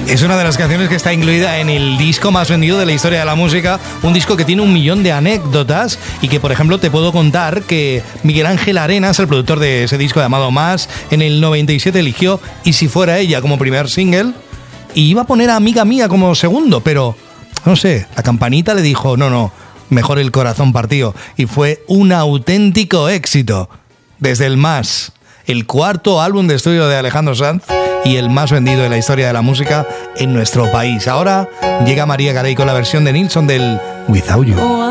Es una de las canciones que está incluida en el disco más vendido de la historia de la música, un disco que tiene 1 millón de anécdotas y que, por ejemplo, te puedo contar que Miguel Ángel Arenas, el productor de ese disco llamado Más, en el 97 eligió Y si fuera ella como primer single y iba a poner a Amiga Mía como segundo, pero, no sé, la campanita le dijo, no, mejor El corazón partido, y fue un auténtico éxito. Desde el Más, el 4º álbum de estudio de Alejandro Sanz y el más vendido de la historia de la música en nuestro país. Ahora llega María Carey con la versión de Nilsson del Without You.